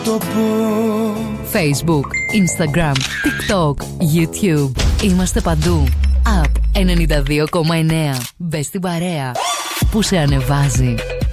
το πω. Facebook, Instagram, TikTok, YouTube. Είμαστε παντού. App 92,9. Μπες στην παρέα που σε ανεβάζει.